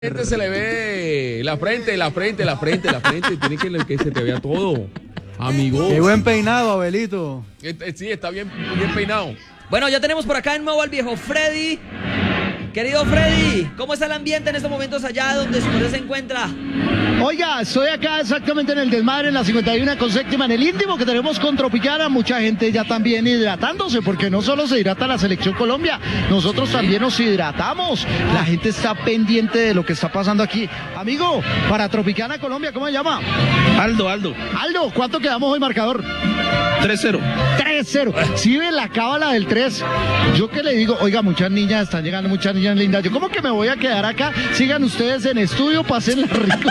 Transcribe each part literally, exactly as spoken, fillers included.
Gente se le ve la frente, la frente, la frente, la frente. Tiene que que se te vea todo, amigo. Qué buen peinado, Abelito. Sí, está bien, bien peinado. Bueno, ya tenemos por acá en nuevo al viejo Freddy. Querido Freddy, ¿cómo está el ambiente en estos momentos allá donde usted se encuentra? Oiga, estoy acá exactamente en el desmadre, en la cincuenta y uno con séptima, en el íntimo que tenemos con Tropicana. Mucha gente ya también hidratándose, porque no solo se hidrata la Selección Colombia, nosotros sí. también nos hidratamos. La gente está pendiente de lo que está pasando aquí. Amigo, para Tropicana Colombia, ¿cómo se llama? Aldo, Aldo. Aldo, ¿cuánto quedamos hoy, marcador? tres cero. tres cero. Si ve la cábala del tres. Yo que le digo, oiga, muchas niñas, están llegando muchas niñas lindas. Yo, ¿cómo que me voy a quedar acá? Sigan ustedes en estudio, pásenla rico.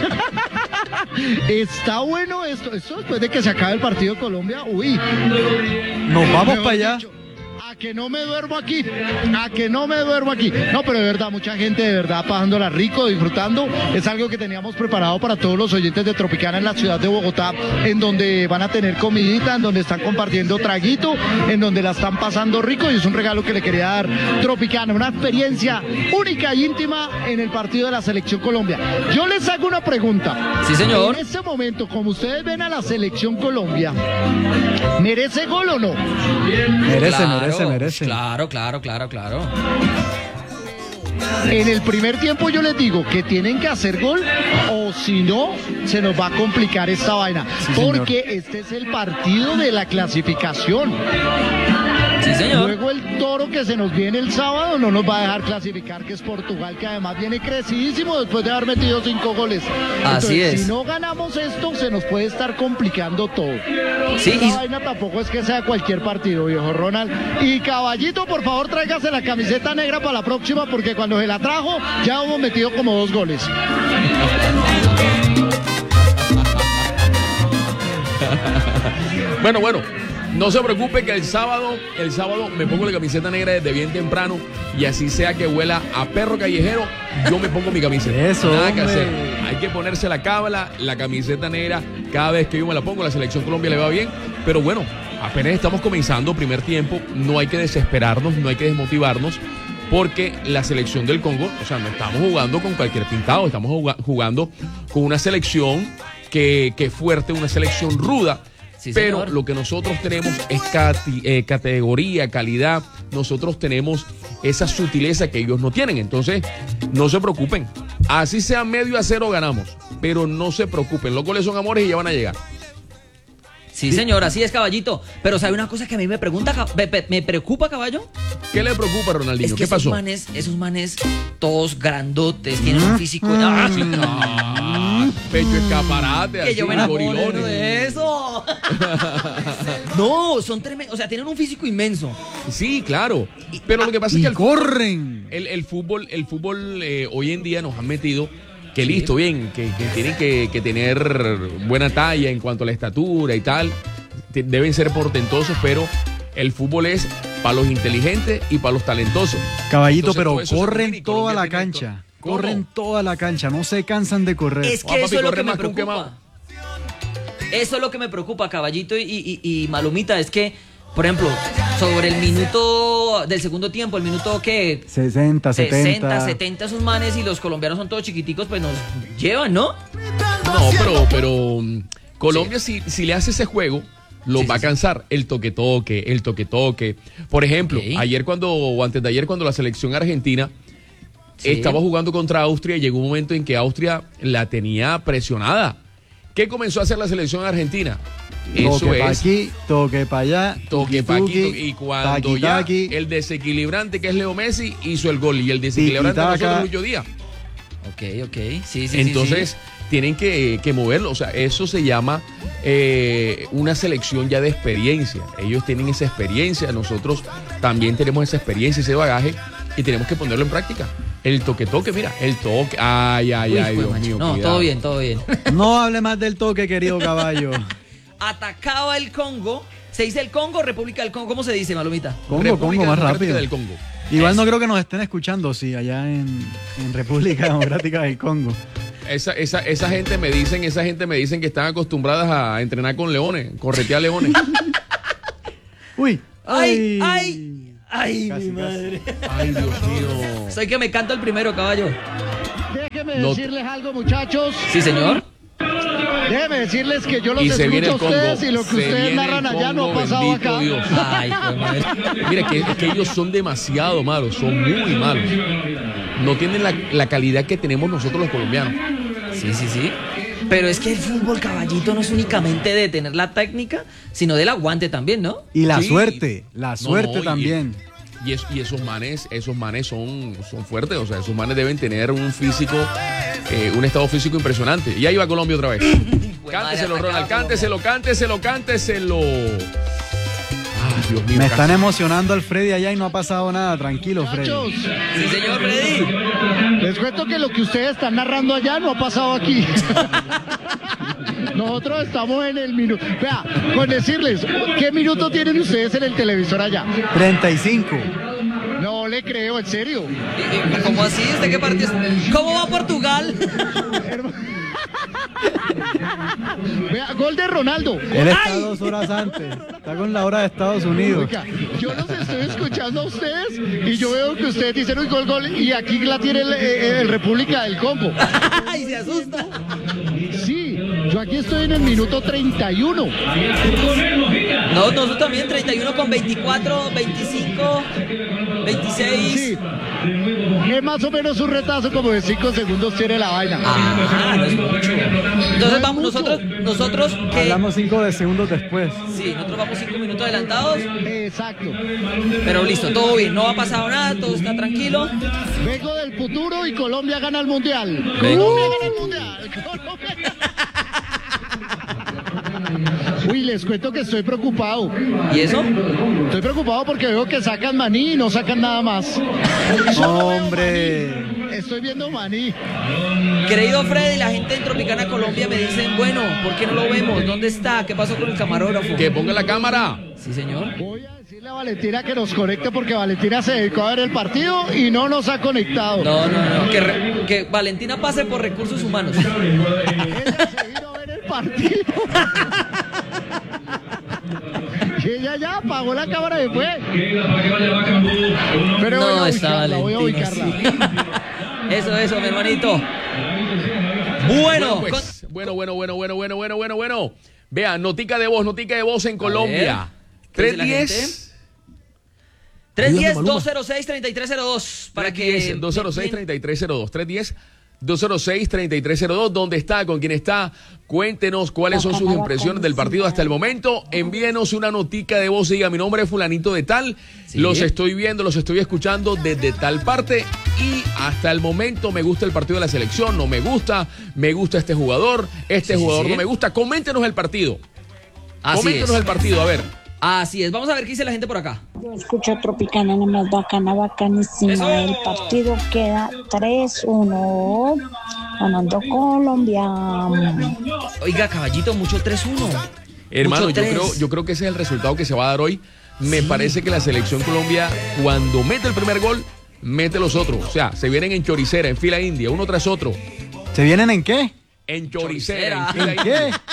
Está bueno esto. Esto después de que se acabe el partido de Colombia. Uy. Nos vamos para allá. Dicho, a que no me duermo aquí, a que no me duermo aquí. No, pero de verdad, mucha gente de verdad pasándola rico, disfrutando. Es algo que teníamos preparado para todos los oyentes de Tropicana en la ciudad de Bogotá, en donde van a tener comidita, en donde están compartiendo traguito, en donde la están pasando rico, y es un regalo que le quería dar Tropicana, una experiencia única e íntima en el partido de la Selección Colombia. Yo les hago una pregunta. Sí, señor. En este momento, como ustedes ven a la Selección Colombia, ¿merece gol o no? Merece, Claro, merece, merece. Claro, claro, claro, claro. En el primer tiempo yo les digo que tienen que hacer gol, o si no, se nos va a complicar esta vaina. Sí, porque este es el partido de la clasificación. Sí, señor. Luego el Toro que se nos viene el sábado no nos va a dejar clasificar, que es Portugal, que además viene crecidísimo después de haber metido cinco goles. Así Entonces, es. si no ganamos esto, se nos puede estar complicando todo. Sí, Esta y- vaina tampoco es que sea cualquier partido, viejo Ronald. Y Caballito, por favor, tráigase la camiseta negra para la próxima, porque cuando se la trajo, ya hemos metido como dos goles. Bueno, bueno, no se preocupe que el sábado, el sábado me pongo la camiseta negra desde bien temprano, y así sea que huela a perro callejero, yo me pongo mi camiseta. Eso, Nada que hombre. hacer. Hay que ponerse la cábala, la camiseta negra, cada vez que yo me la pongo. La Selección Colombia le va bien, pero bueno, apenas estamos comenzando primer tiempo, no hay que desesperarnos, no hay que desmotivarnos, porque la selección del Congo, o sea, no estamos jugando con cualquier pintado, estamos juga- jugando con una selección que, que es fuerte, una selección ruda. Sí, pero señor. lo que nosotros tenemos es cati- eh, categoría, calidad. Nosotros tenemos esa sutileza que ellos no tienen. Entonces, no se preocupen. Así sea medio a cero, ganamos. Pero no se preocupen. Los goles son amores y ya van a llegar. Sí, señor, así es, Caballito. Pero ¿sabe una cosa que a mí me pregunta, ca- me, me- me preocupa, caballo? ¿Qué le preocupa, Ronaldinho? Es que ¿Qué esos pasó? manes, esos manes, todos grandotes, tienen un físico. ¡Ah! Ah, pecho escaparate, Que así, yo me enamoro gorilones. de eso. No, son tremendos. O sea, tienen un físico inmenso. Sí, claro. Pero lo que pasa es Y que el fútbol, corren. el, el fútbol, el fútbol eh, hoy en día nos han metido que Sí. listo, bien, que, que tienen que, que tener buena talla en cuanto a la estatura y tal. Te- Deben ser portentosos, pero el fútbol es para los inteligentes y para los talentosos. Caballito, Entonces, pero todo eso se corren combina y toda Colombia la tiene cancha. esto. ¿Cómo? Corren toda la cancha, no se cansan de correr. Es que Ah, papi, eso es lo corre que me más que un preocupa. Eso es lo que me preocupa, Caballito y, y- y Malumita. Es que, por ejemplo, sobre el minuto del segundo tiempo, el minuto que sesenta, sesenta, setenta. setenta, esos manes y los colombianos son todos chiquiticos, pues nos llevan, ¿no? No, pero, pero mm, Colombia, si, si le hace ese juego, lo Sí, va sí, a cansar. El toque-toque, el toque-toque. Por ejemplo, Ok. ayer cuando, o antes de ayer, cuando la selección argentina Sí. estaba jugando contra Austria, llegó un momento en que Austria la tenía presionada. ¿Qué comenzó a hacer la selección argentina? Eso Toque pa' es aquí, toque para allá. toque pa' aquí, toque- y cuando taqui, ya taqui. el desequilibrante, que es Leo Messi, hizo el gol, y el desequilibrante de Tiki-taka. nosotros es Lucho Díaz. Ok, ok. Sí, sí, sí, Entonces sí. tienen que, que moverlo. O sea, eso se llama eh, una selección ya de experiencia. Ellos tienen esa experiencia, nosotros también tenemos esa experiencia, ese bagaje, y tenemos que ponerlo en práctica. El toque-toque, mira, el toque. Ay, ay, Uy, ay, fue Dios macho. mío. No, cuidado. todo bien, todo bien. No hable más del toque, querido caballo. Atacaba el Congo. ¿Se dice el Congo, República del Congo? ¿Cómo se dice, Malumita? Congo, República Congo, más Democrática rápido. del Congo. Igual no creo que nos estén escuchando, sí, allá en, en República Democrática del Congo. Esa, esa, esa gente me dicen, esa gente me dicen que están acostumbradas a entrenar con leones, corretear leones. Uy. ¡Ay, ay! ¡Ay, Casi, mi madre! Ay, Dios mío. Soy que me canto el primero, caballo. déjenme No- decirles algo, muchachos. Sí, señor. Déjenme decirles que yo los Y se viene escucho el a ustedes Congo. y lo que Se ustedes viene narran el allá no ha Congo, pasado bendito acá. Dios. Ay, hijo de madre. Mira, que, es que ellos son demasiado malos, son muy malos. No tienen la, la calidad que tenemos nosotros los colombianos. Sí, sí, sí. Pero es que el fútbol, Caballito, no es únicamente de tener la técnica, sino del aguante también, ¿no? Y la Sí. suerte, la No, suerte no, y- también. Y, es- y esos manes, esos manes son, son fuertes, o sea, esos manes deben tener un físico, eh, un estado físico impresionante. Y ahí va Colombia otra vez. Cánteselo, madre, Ronald, atacaba cánteselo, cánteselo, cánteselo. Ah, Dios mío. Me casi. están emocionando al Freddy allá y no ha pasado nada. Tranquilo, Freddy. Muchachos, Sí, señor Freddy. les cuento que lo que ustedes están narrando allá no ha pasado aquí. Nosotros estamos en el minuto. Vea, con decirles, ¿qué minuto tienen ustedes en el televisor allá? treinta y cinco. No le creo, en serio. ¿Cómo así? ¿Usted qué partido? ¿Cómo va Portugal? Vea, gol de Ronaldo. Él está dos horas antes. Está con la hora de Estados Unidos. Oiga, yo los estoy escuchando a ustedes y yo veo que ustedes dicen uy, gol, gol, y aquí la tiene el, eh, el República del Congo. Ay, se asusta. Sí, yo aquí estoy en el minuto treinta y uno. No, nosotros también, treinta y uno con veinticuatro, veinticinco, veintiséis. Sí. Es más o menos un retazo como de cinco segundos tiene la vaina. Ah, no es mucho. Entonces vamos, mucho. nosotros, nosotros que... Hablamos cinco de segundos después. Sí, nosotros vamos cinco minutos adelantados, Exacto. pero listo, todo bien, no ha pasado nada, todo está tranquilo. Vengo del futuro y Colombia gana el mundial. Venga. Colombia gana el mundial. Colombia gana- Uy, les cuento que estoy preocupado. ¿Y eso? Estoy preocupado porque veo que sacan maní y no sacan nada más. Hombre. Estoy viendo maní. Querido Freddy, la gente en Tropicana Colombia me dicen, bueno, ¿por qué no lo vemos? ¿Dónde está? ¿Qué pasó con el camarógrafo? Que ponga la cámara. Sí, señor. Voy a decirle a Valentina que nos conecte porque Valentina se dedicó a ver el partido y no nos ha conectado. No, no, no, que, re- que Valentina pase por recursos humanos. Ella se vino a ver el partido. Y ella ya apagó la cámara y fue. Pero No, voy a está ubicarla, voy a Valentina, ubicarla. Eso, eso, mi hermanito. Bueno, Bueno, pues, bueno, bueno, bueno, bueno, bueno, bueno, bueno, bueno. Vea, notica de voz, notica de voz en Colombia. ¿qué dice tres la diez. tres diez, Maluma. dos cero seis, treinta y tres cero dos para que... dos cero seis, treinta y tres cero dos. tres diez, dos cero seis, treinta y tres cero dos. ¿Dónde está? ¿Con quién está? Cuéntenos cuáles son sus impresiones del partido hasta el momento. Envíenos una notica de voz y diga: mi nombre es fulanito de tal. Sí. Los estoy viendo, los estoy escuchando desde tal parte. Y hasta el momento me gusta el partido de la selección, no me gusta, me gusta este jugador, este Sí, sí, jugador sí. no me gusta. Coméntenos el partido. Así Coméntenos es. el partido, a ver. Así es. Vamos a ver qué dice la gente por acá. Yo escucho Tropicana, la más bacana, bacanísima. ¡Eso! El partido queda tres uno, ganando Colombia. Oiga, caballito, mucho tres uno. Hermano, Mucho yo tres. creo, yo creo que ese es el resultado que se va a dar hoy. Me parece que la selección Colombia, cuando mete el primer gol, mete los otros. O sea, se vienen en choricera, en fila india, uno tras otro. ¿Se vienen en qué? En choricera, Choricera. en ¿En fila qué? india.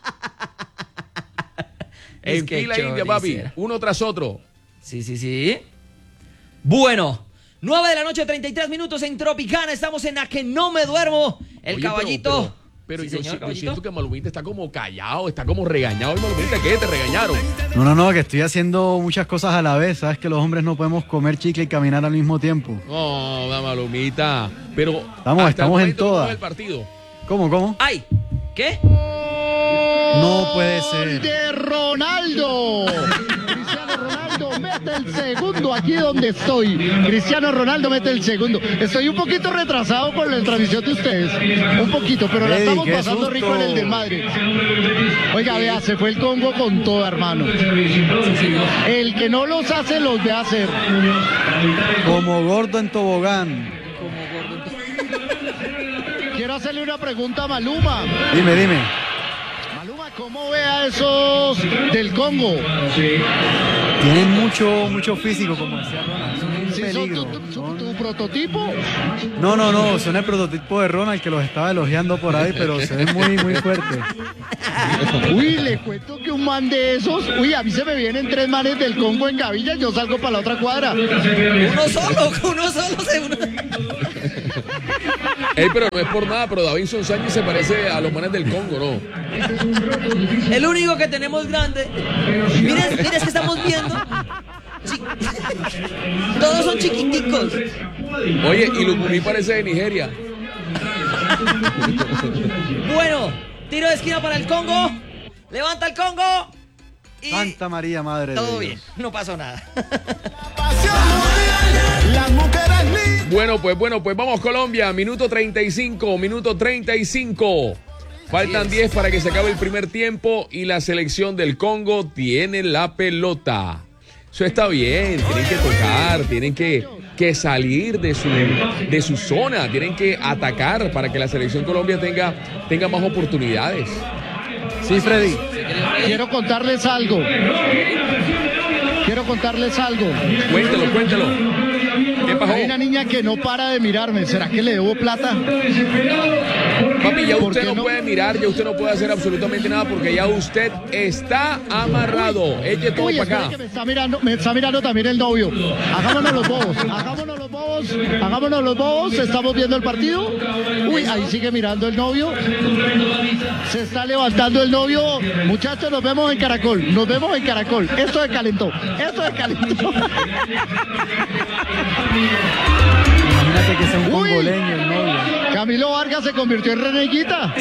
Es En que fila india, papi. choricera. Uno tras otro. Sí, sí, sí. Bueno, nueve de la noche, treinta y tres minutos en Tropicana. Estamos en A Que No Me Duermo. El Oye, pero- caballito. Pero, pero Sí, yo, señor, si- yo caballito. siento que Malumita está como callado, está como regañado. ¿Y Malumita qué? ¿Te regañaron? No, no, no, que estoy haciendo muchas cosas a la vez. Sabes que los hombres no podemos comer chicle y caminar al mismo tiempo. No, da Malumita. Pero Estamos- hasta el estamos en momento, ¿cómo toda. va el partido? ¿Cómo, cómo? ¡Ay! ¿Qué? No puede Gol ser. de Ronaldo. Cristiano Ronaldo mete el segundo aquí donde estoy. Cristiano Ronaldo mete el segundo. Estoy un poquito retrasado por la transmisión de ustedes. Un poquito, pero la Ey, estamos qué pasando susto. rico en el desmadre. Oiga, vea, se fue el Congo con todo, hermano. El que no los hace, los ve hacer. Como gordo en tobogán. Quiero hacerle una pregunta a Maluma. Dime, dime. Maluma, ¿cómo ve a esos del Congo? Tienen mucho, mucho físico, como decía Ronald. Son un ¿Sí son peligro. tu, tu- Son- tu prototipo? No, no, no. Son el prototipo de Ronald que los estaba elogiando por ahí, pero se ven muy, muy fuertes. Uy, le cuento que un man de esos, uy, a mí se me vienen tres manes del Congo en Gavilla, yo salgo para la otra cuadra. Uno solo, uno solo se... uno- Ey, pero no es por nada, pero Davinson Sánchez se parece a los manes del Congo, ¿no? El único que tenemos grande. Mira, mira, es que estamos viendo. Chi- Todos son chiquiticos. Oye, y Lukumi parece de Nigeria. Bueno, tiro de esquina para el Congo. Levanta el Congo. Y Santa María, Madre de todo Dios. bien, no pasó nada. Bueno, pues bueno, pues vamos Colombia, minuto treinta y cinco, minuto treinta y cinco. Faltan diez para que se acabe el primer tiempo y la selección del Congo tiene la pelota. Eso está bien, tienen que tocar, tienen que, que salir de su, de su zona, tienen que atacar para que la selección Colombia tenga, tenga más oportunidades. Sí, Freddy. Quiero contarles algo. Quiero contarles algo. Cuéntelo, cuéntelo. ¿Qué pasó? Hay una niña que no para de mirarme. ¿Será que le debo plata? Papi, ya ¿Por usted qué no no? puede mirar, ya usted no puede hacer absolutamente nada porque ya usted está amarrado. Eche todo Uy, para espere acá. que me está mirando, me está mirando también el novio. Hagámonos los bobos, hagámonos los bobos, hagámonos los bobos. Estamos viendo el partido. Uy, ahí sigue mirando el novio. Se está levantando el novio. Muchachos, nos vemos en Caracol. Nos vemos en Caracol. Esto es calentó. Esto es calentó. Imagínate que sea un Uy. congoleño el novio. Camilo Vargas se convirtió en reneguita.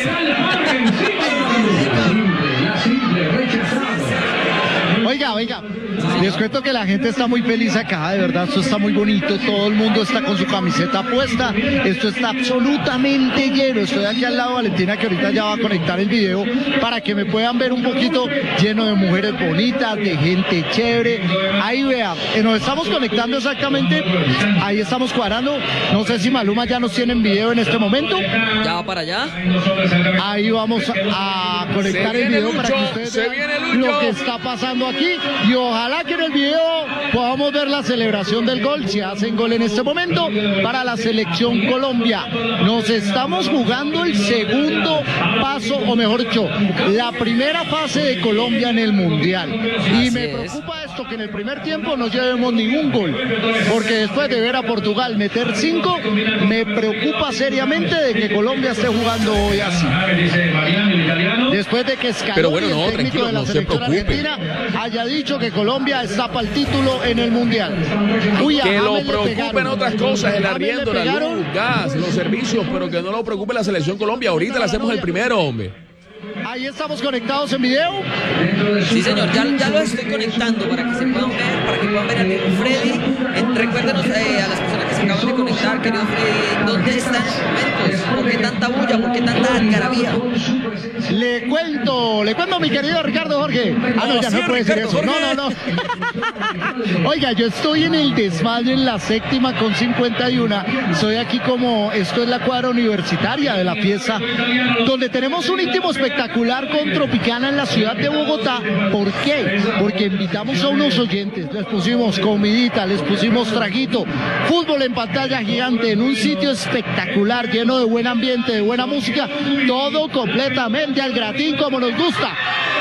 Oiga, oiga, les cuento que la gente está muy feliz acá, de verdad, esto está muy bonito, todo el mundo está con su camiseta puesta, esto está absolutamente lleno, estoy aquí al lado de Valentina que ahorita ya va a conectar el video para que me puedan ver un poquito lleno de mujeres bonitas, de gente chévere, ahí vean, eh, nos estamos conectando exactamente, ahí estamos cuadrando, no sé si Maluma ya nos tiene en video en este momento, Ya va para allá. ahí vamos a, a conectar Se el viene video para que Lucho, ustedes se vean viene Lucho. lo que está pasando aquí y ojalá que en el video podamos ver la celebración del gol, si hacen gol en este momento para la selección Colombia. Nos estamos jugando el segundo paso, o mejor dicho, la primera fase de Colombia en el Mundial. Y Así me es. preocupa esto, que en el primer tiempo no llevemos ningún gol, porque después de ver a Portugal meter cinco, me preocupa seriamente de que Colombia esté jugando hoy así. Después de que Scaloni, Pero bueno, no, el técnico tranquilo, de la no se selección preocupe. argentina, haya dicho que Colombia está para el título en el Mundial. Uy, a Que lo James le preocupen pegaron. otras cosas, el A James le arriendo, la pegaron. luz, gas, los servicios, pero que no lo preocupe la selección Colombia. Ahorita le hacemos el primero, hombre. Ahí estamos conectados en video. Sí, señor, ya, ya lo estoy conectando para que se puedan ver, para que puedan ver a mi Freddy. Eh, recuérdenos eh, a las personas que se acaban de conectar, querido Freddy, ¿dónde están en estos momentos? ¿Por qué tanta bulla? ¿Por qué tanta algarabía? Le cuento, le cuento, mi querido Ricardo Jorge. Ah, no, ya sí, no puede decir Ricardo eso. No, Jorge. no, no. Oiga, yo estoy en el desmayo en la séptima con cincuenta y uno. Soy aquí como, esto es la cuadra universitaria de la fiesta, donde tenemos un íntimo espectacular con Tropicana en la ciudad de Bogotá. ¿Por qué? Porque invitamos a unos oyentes, les pusimos comidita, les pusimos traguito, fútbol en pantalla gigante, en un sitio espectacular, lleno de buen ambiente, de buena música, todo completamente al gratín como nos gusta.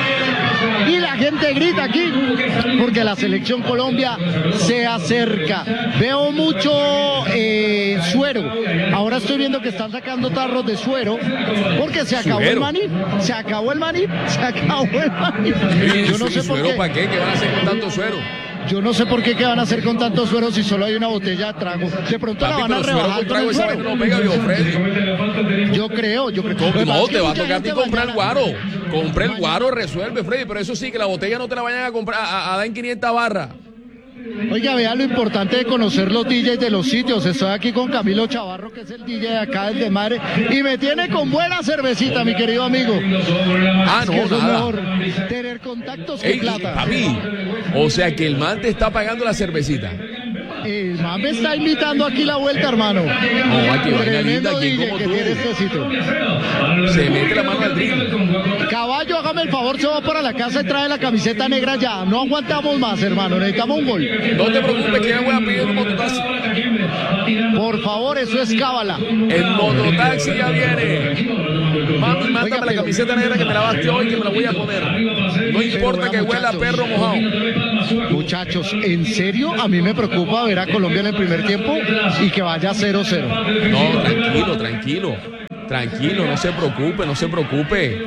Y la gente grita aquí porque la selección Colombia se acerca. Veo mucho eh, suero. Ahora estoy viendo que están sacando tarros de suero porque se acabó Suero. el maní. Se acabó el maní. Se acabó el maní. Yo no sé por ¿Suero qué. para qué? ¿Qué van a hacer con tanto suero? Yo no sé por qué qué van a hacer con tanto suero si solo hay una botella de trago. De pronto la Papi, van a pero suero rebajar con con trago, el esa vaina suero. no pega, viejo Freddy. Yo creo, yo creo. No, Lo que pasa no, es que te va a mucha tocar a ti gente comprar el mañana- guaro. Compra el Mañana- guaro, resuelve, Freddy. Pero eso sí, que la botella no te la vayan a comprar a, a dar en quinientas barras. Oiga, vea lo importante de conocer los D Js de los sitios. Estoy aquí con Camilo Chavarro, que es el D J de acá del Desmadre, y me tiene con buena cervecita, mi querido amigo. Ah, Es que no, eso es nada. mejor tener contactos que Ey, plata. papi, o sea que el man te está pagando la cervecita. El man me está invitando aquí la vuelta, hermano. No, aquí vaina linda, Tremendo ¿quién D J como que tú? tiene este sitio. Se mete la mano al drill. Caballo, hágame el favor, se va para la casa y trae la camiseta negra ya. No aguantamos más, hermano. Necesitamos un gol. No te preocupes que ya voy a pedir un mototaxi. Por favor, eso es cábala. El mototaxi ya viene. Mami, mándame Oiga, la pero- camiseta negra que me lavaste hoy, que me la voy a poner. No importa vea, que huela a muchachos. perro mojado. Muchachos, ¿en serio? A mí me preocupa ver a Colombia en el primer tiempo y que vaya cero cero. No, tranquilo, tranquilo. Tranquilo, no se preocupe, no se preocupe.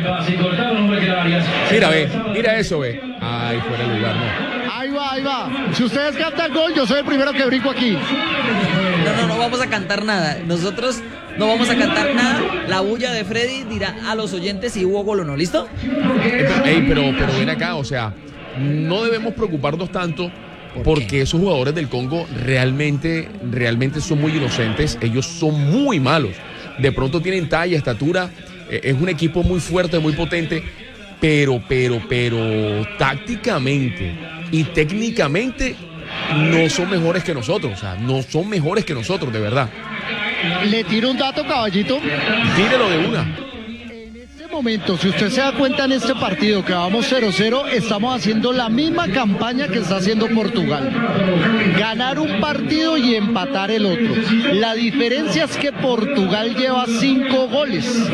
Mira, ve, mira eso, ve. Ay, fuera de lugar, no. Ahí va, ahí va. Si ustedes cantan gol, yo soy el primero que brinco aquí. No, no, no vamos a cantar nada. Nosotros no vamos a cantar nada. La bulla de Freddy dirá a los oyentes si hubo gol o no. ¿Listo? Ey, pero, ey, pero, pero ven acá, o sea, no debemos preocuparnos tanto porque esos jugadores del Congo realmente, realmente son muy inocentes. Ellos son muy malos. De pronto tienen talla, estatura. eh, Es un equipo muy fuerte, muy potente. Pero, pero, pero tácticamente y técnicamente no son mejores que nosotros. O sea, no son mejores que nosotros, de verdad. Le tiro un dato, caballito. Tírelo de una. En este momento, si usted se da cuenta en este partido que vamos cero cero, estamos haciendo la misma campaña que está haciendo Portugal. Ganar un partido y empatar el otro. La diferencia es que Portugal lleva cinco goles.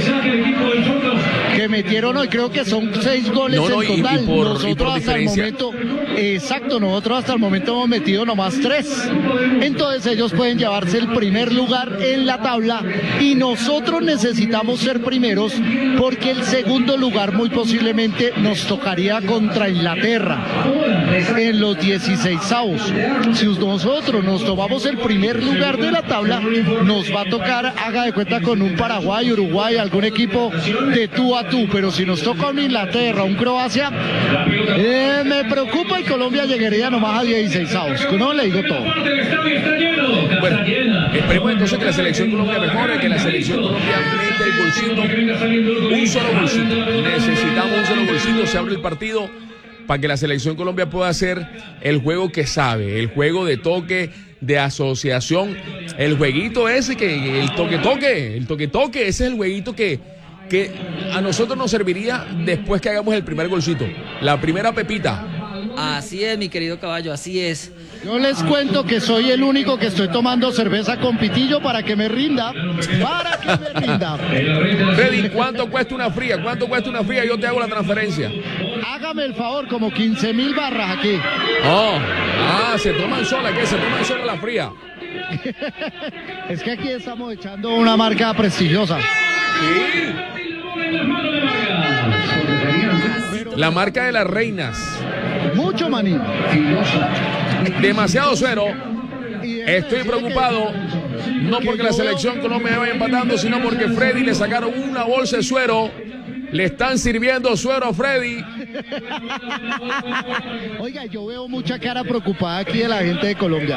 Que metieron hoy, creo que son seis goles No, no, en y- y total. por- y nosotros por hasta diferencia. el momento, exacto, nosotros hasta el momento hemos metido nomás tres. Entonces ellos pueden llevarse el primer lugar en la tabla y nosotros necesitamos ser primeros porque el segundo lugar muy posiblemente nos tocaría contra Inglaterra en los dieciseisavos. Si nosotros nos tomamos el primer lugar de la tabla, nos va a tocar, haga de cuenta, con un Paraguay, Uruguay, algún equipo de tú a tú, pero si nos toca un Inglaterra, un Croacia, eh, me preocupa y Colombia llegaría nomás a dieciseisavos. No le digo todo. Bueno, esperemos entonces que la selección Colombia mejore, que la selección Colombia meta el golcito, un solo golcito. Necesitamos un solo golcito, se abre el partido para que la selección Colombia pueda hacer el juego que sabe, el juego de toque, de asociación, el jueguito ese que, el toque-toque, el toque-toque, ese es el jueguito que, que a nosotros nos serviría después que hagamos el primer golcito, la primera pepita. Así es, mi querido caballo, así es. Yo les cuento que soy el único que estoy tomando cerveza con pitillo para que me rinda, para que me rinda. Freddy, ¿cuánto cuesta una fría? ¿Cuánto cuesta una fría? Yo te hago la transferencia. Hágame el favor, como quince mil barras aquí. Oh, ah, se toman sola, ¿qué? Se toman sola la fría. Es que aquí estamos echando una marca prestigiosa. Sí. La marca de las reinas. Mucho maní. Demasiado suero. Y déjeme Estoy decirle preocupado. No que porque la yo veo- selección Colombia vaya empatando, sino porque Freddy le sacaron una bolsa de suero. Le están sirviendo suero a Freddy. Oiga, yo veo mucha cara preocupada aquí de la gente de Colombia.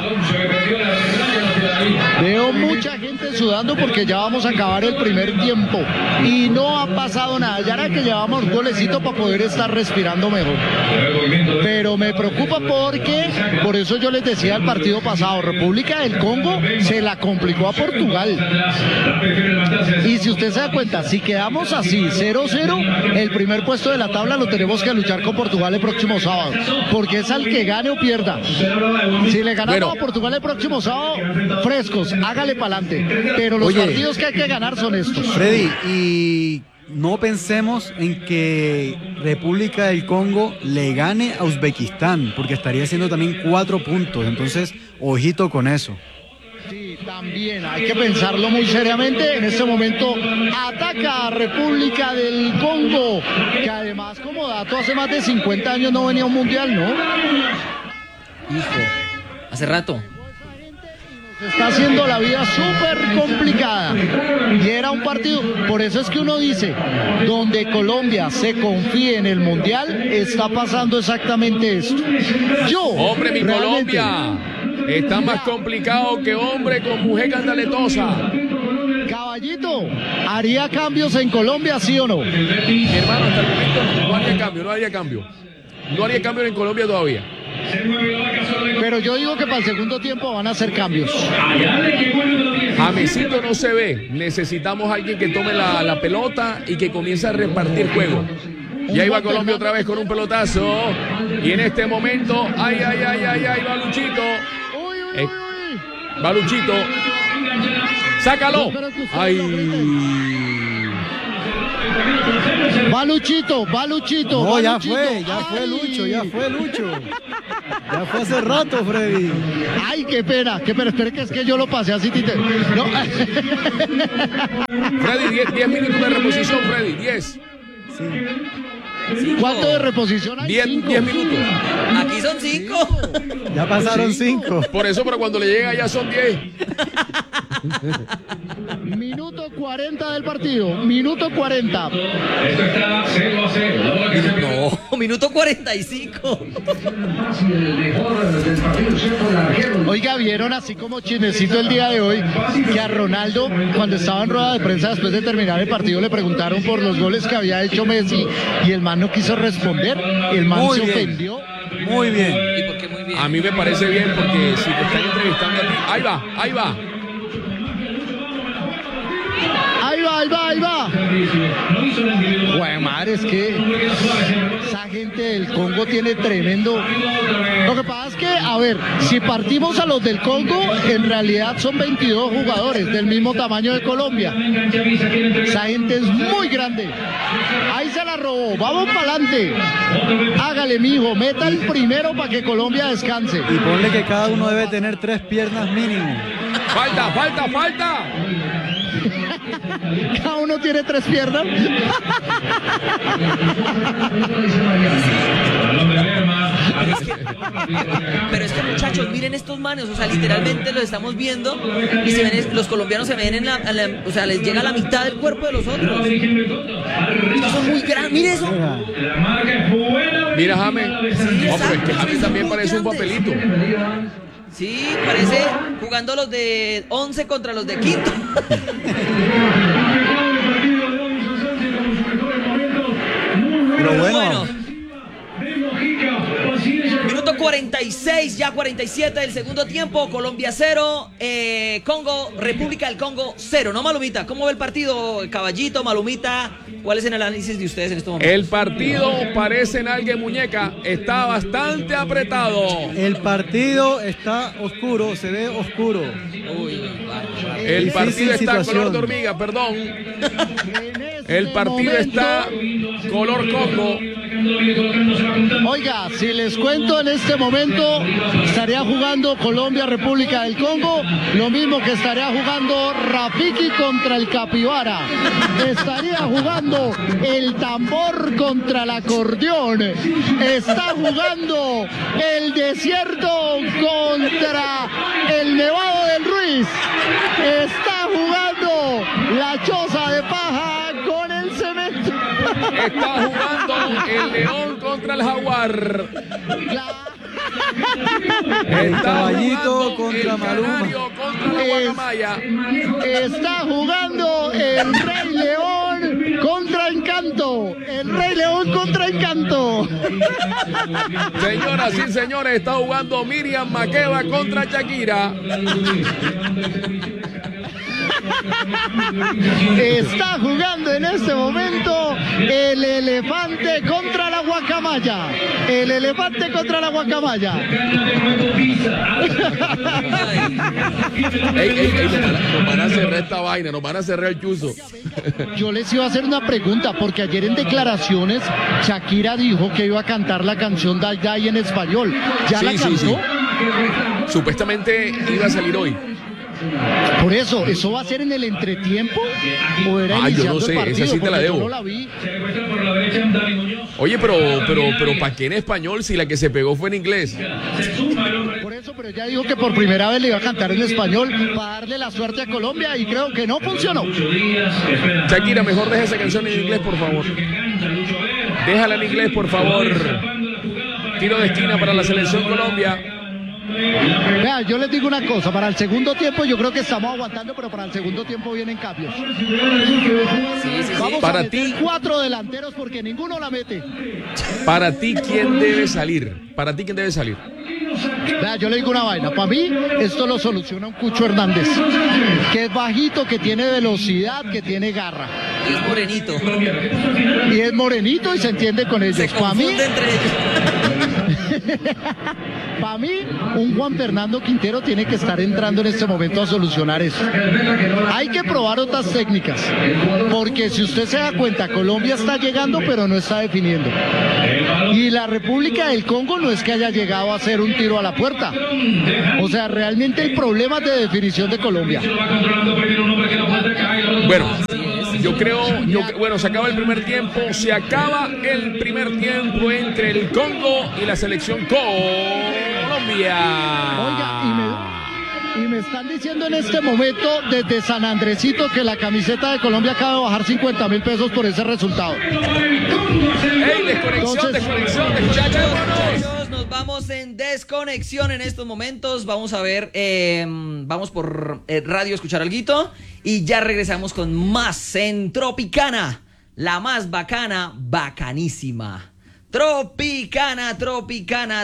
Veo mucha gente sudando porque ya vamos a acabar el primer tiempo y no ha pasado nada. Ya era que llevamos un golecito para poder estar respirando mejor. Pero me preocupa porque, por eso yo les decía el partido pasado, República del Congo se la complicó a Portugal. Y si usted se da cuenta, si quedamos así, cero cero, el primer puesto de la tabla lo tenemos que luchar con Portugal el próximo sábado, porque es al que gane o pierda. Si le ganamos Bueno. a Portugal el próximo sábado, frescos, hágale para adelante. Pero los Oye. partidos que hay que ganar son estos. Freddy, y no pensemos en que República del Congo le gane a Uzbekistán, porque estaría haciendo también cuatro puntos. Entonces, ojito con eso. Sí, también hay que pensarlo muy seriamente. En este momento ataca a República del Congo, que además, como dato, hace más de cincuenta años no venía a un mundial, ¿no? Hijo, hace rato. Se está haciendo la vida súper complicada. Y era un partido, por eso es que uno dice, donde Colombia se confíe en el mundial, está pasando exactamente esto. Yo, Hombre, mi realmente, Colombia. Está más complicado que hombre con mujer candaletosa. Caballito, ¿haría cambios en Colombia, sí o no? Mi hermano, hasta el momento no, no haría cambio, no haría cambio. No haría cambio en Colombia todavía. Pero yo digo que para el segundo tiempo van a hacer cambios. Jamesito no se ve. Necesitamos a alguien que tome la, la pelota y que comience a repartir juego. Y ahí va Colombia otra vez con un pelotazo. Y en este momento, ay, ay, ay, ay, ay, va Luchito. Uy, uy, Eh, uy, uy. Va Luchito. Sácalo. Yo espero que ustedes Ay. lo griten. Va Luchito, va Luchito. No, va ya Luchito. fue, ya fue Ay. Lucho, ya fue Lucho. Ya fue hace rato, Freddy. Ay, qué pena, qué pena. Espere que es que yo lo pasé así, Tite. No. Freddy, diez minutos de reposición, Freddy, diez. ¿Cuánto de reposición hay? diez Cinco. minutos. Aquí son cinco. Ya pasaron cinco. Por eso, pero cuando le llega ya son diez. Minuto cuarenta del partido. Minuto cuarenta. No, minuto cuarenta y cinco. Oiga, vieron así como chismecito el día de hoy que a Ronaldo, cuando estaba en rueda de prensa después de terminar el partido, le preguntaron por los goles que había hecho Messi y el man no quiso responder. El man Muy se bien. ofendió. Muy bien. ¿Y por qué muy bien? A mí me parece bien porque si te están entrevistando a ti, ahí va, ahí va. Ahí va, ahí va, ahí va. Güey, madre, es que esa gente del Congo tiene tremendo. Lo que pasa es que, a ver, si partimos a los del Congo, en realidad son veintidós jugadores del mismo tamaño de Colombia. Esa gente es muy grande. Ahí se la robó. Vamos para adelante. Hágale, mijo. Meta el primero para que Colombia descanse. Y ponle que cada uno debe tener tres piernas mínimo. Falta, falta, falta. Cada uno tiene tres piernas. Pero es que, muchachos, miren estos manes, o sea, literalmente los estamos viendo y se ven, los colombianos se ven en la, en la- o sea, les llega a la mitad del cuerpo de los otros. Estos son muy grandes, miren eso. Mira, James. No, pero es que James también parece un papelito. Sí, parece jugando los de once contra los de quinto. Pero Pero bueno, bueno. Minuto cuarenta y seis, ya cuarenta y siete del segundo tiempo. Colombia cero, eh, Congo, República del Congo cero. ¿No, Malumita? ¿Cómo ve el partido, Caballito, Malumita? ¿Cuál es el análisis de ustedes en estos momentos? El partido parece en alguien muñeca. Está bastante apretado. el partido está oscuro, se ve oscuro. Uy, vaya, vaya. El Difícil partido está situación. color de hormiga, perdón. En este El partido momento- está color Congo. Oiga, si les cuento en este momento, estaría jugando Colombia, República del Congo, lo mismo que estaría jugando Rafiki contra el Capibara. Estaría jugando el tambor contra el acordeón. Está jugando el desierto contra el Nevado del Ruiz. Está jugando la choza de paja con el cemento. Está jugando el león contra el jaguar. El Está caballito jugando contra el Maluma. canario contra la guacamaya. Está jugando el Rey León contra Encanto. El Rey León contra Encanto. Señoras y señores, está jugando Miriam Makeba contra Shakira. Está jugando en este momento el elefante contra la guacamaya. El elefante contra la guacamaya. Ey, ey, ey, nos van a- nos van a cerrar esta vaina, nos van a cerrar el chuzo. Yo les iba a hacer una pregunta porque ayer en declaraciones Shakira dijo que iba a cantar la canción Dai Dai en español. ¿Ya Sí, la sí, cantó? sí. Supuestamente iba a salir hoy. Por eso, ¿eso va a ser en el entretiempo? ¿O era Ah, yo iniciando no sé, el esa partido? sí te la Porque yo debo. no la vi. Oye, pero, pero, pero, ¿para qué en español si la que se pegó fue en inglés? Por eso, pero ya dijo que por primera vez le iba a cantar en español para darle la suerte a Colombia y creo que no funcionó. Shakira, mejor deja esa canción en inglés, por favor. Déjala en inglés, por favor. Tiro de esquina para la selección Colombia. Vea, yo les digo una cosa, para el segundo tiempo yo creo que estamos aguantando, pero para el segundo tiempo vienen cambios. Vamos Para a meter ti- cuatro delanteros porque ninguno la mete. Para ti, ¿quién debe salir? Para ti, ¿quién debe salir? Vea, yo le digo una vaina, para mí esto lo soluciona un Cucho Hernández, que es bajito, que tiene velocidad, que tiene garra. Y es morenito. Y es morenito y se entiende con ellos. Se Para mí, confunde entre ellos. Para mí, un Juan Fernando Quintero tiene que estar entrando en este momento a solucionar eso. Hay que probar otras técnicas, porque si usted se da cuenta, Colombia está llegando, pero no está definiendo. Y la República del Congo no es que haya llegado a hacer un tiro a la puerta. O sea, realmente el problema es de definición de Colombia. Bueno, yo creo, yo, bueno, se acaba el primer tiempo, se acaba el primer tiempo entre el Congo y la selección Colombia. Oiga, y me, y me están diciendo en este momento desde San Andresito que la camiseta de Colombia acaba de bajar cincuenta mil pesos por ese resultado. ¡Ey, desconexión, Entonces, desconexión, muchachos! Nos vamos en desconexión en estos momentos. Vamos a ver, eh, vamos por eh, radio a escuchar alguito y ya regresamos con más en Tropicana, la más bacana, bacanísima. Tropicana, Tropicana.